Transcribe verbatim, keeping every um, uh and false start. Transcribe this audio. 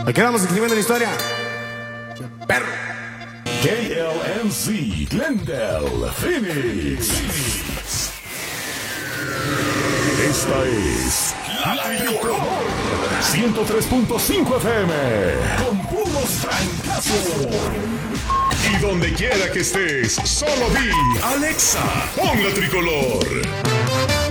Aquí vamos escribiendo la historia. Perro. K L M C, Glendale, Phoenix. Esta es La Tricolor ciento tres punto cinco F M con puros francazos. Y donde quiera que estés, solo di Alexa, pon La Tricolor.